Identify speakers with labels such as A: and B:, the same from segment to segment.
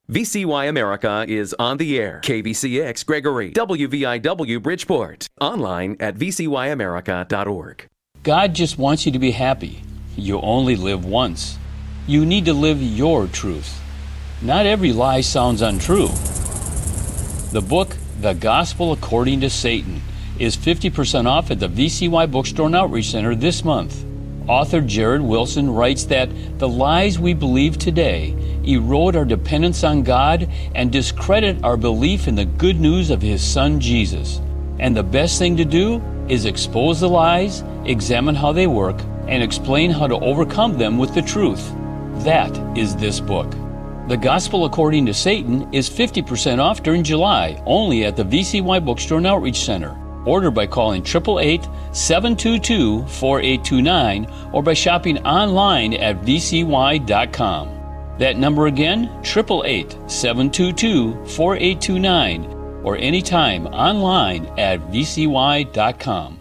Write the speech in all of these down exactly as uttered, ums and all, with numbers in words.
A: V C Y America is on the air. K V C X Gregory, W V I W Bridgeport. Online at v c y america dot org.
B: God just wants you to be happy. You only live once. You need to live your truth. Not every lie sounds untrue. The book, The Gospel According to Satan, is fifty percent off at the V C Y Bookstore and Outreach Center this month. Author Jared Wilson writes that the lies we believe today erode our dependence on God and discredit our belief in the good news of His Son Jesus. And the best thing to do is expose the lies, examine how they work, and explain how to overcome them with the truth. That is this book. The Gospel According to Satan is fifty percent off during July, only at the V C Y Bookstore and Outreach Center. Order by calling eight eight eight, seven two two, four eight two nine or by shopping online at v c y dot com. That number again, eight eight eight, seven two two, four eight two nine or anytime online at v c y dot com.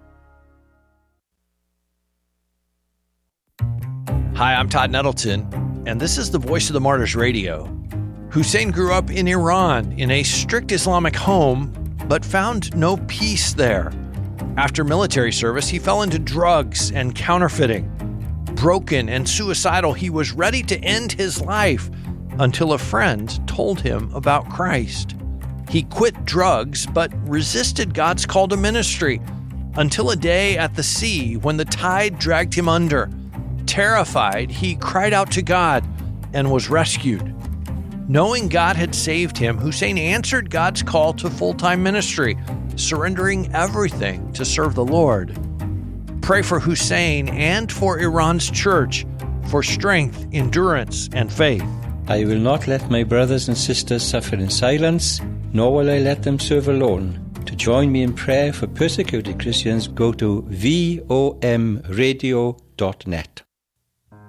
C: Hi, I'm Todd Nettleton, and this is the Voice of the Martyrs Radio. Hussein grew up in Iran in a strict Islamic home, but found no peace there. After military service, he fell into drugs and counterfeiting. Broken and suicidal, he was ready to end his life until a friend told him about Christ. He quit drugs, but resisted God's call to ministry until a day at the sea when the tide dragged him under. Terrified, he cried out to God and was rescued. Knowing God had saved him, Hussein answered God's call to full-time ministry, surrendering everything to serve the Lord. Pray for Hussein and for Iran's church for strength, endurance, and faith.
D: I will not let my brothers and sisters suffer in silence, nor will I let them serve alone. To join me in prayer for persecuted Christians, go to v o m radio dot net.